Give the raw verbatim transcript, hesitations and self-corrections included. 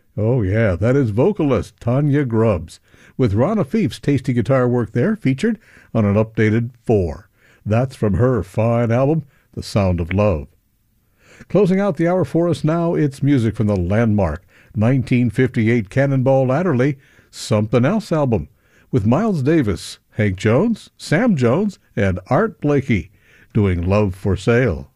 Oh, yeah, that is vocalist Tanya Grubbs, with Ron Afif's tasty guitar work there featured on an updated four. That's from her fine album, The Sound of Love. Closing out the hour for us now, it's music from the landmark nineteen fifty-eight Cannonball Adderley Something Else album, with Miles Davis, Hank Jones, Sam Jones, and Art Blakey doing Love for Sale.